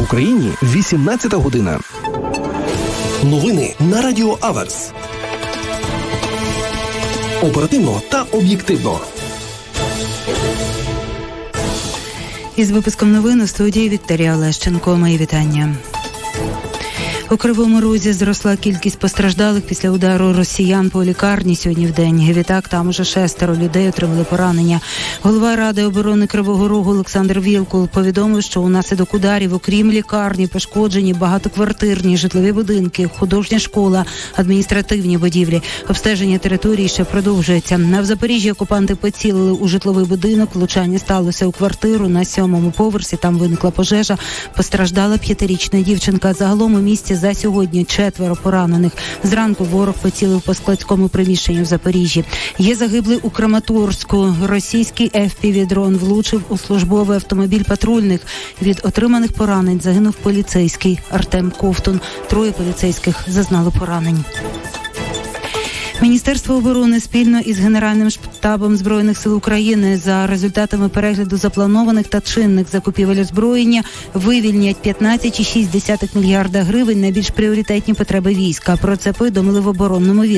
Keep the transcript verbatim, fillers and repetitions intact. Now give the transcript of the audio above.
Україні вісімнадцята година. Новини на Радіо Аверс. Оперативно та об'єктивно. Із випуском новин у студії Вікторія Олещенко. Мої вітання. У Кривому Розі зросла кількість постраждалих після удару росіян по лікарні сьогодні в день. Відтак, там уже шестеро людей отримали поранення. Голова Ради оборони Кривого Рогу Олександр Вілкул повідомив, що унаслідок ударів, окрім лікарні, пошкоджені багатоквартирні житлові будинки, художня школа, адміністративні будівлі. Обстеження території ще продовжується. На в Запоріжжі окупанти поцілили у житловий будинок. Влучання сталося у квартиру на сьомому поверсі. Там виникла пожежа. Постраждала п'ятирічна дівчинка. Загалом у місті за сьогодні четверо поранених. Зранку ворог поцілив по складському приміщенню в Запоріжжі. Є загиблий у Краматорську. Російський еф пі ві-дрон влучив у службовий автомобіль патрульних. Від отриманих поранень загинув поліцейський Артем Ковтун. Троє поліцейських зазнали поранень. Міністерство оборони спільно із Генеральним штабом Збройних сил України за результатами перегляду запланованих та чинних закупівель озброєння вивільнять п'ятнадцять цілих шість десятих мільярда гривень на більш пріоритетні потреби війська. Про це повідомили в оборонному відомстві.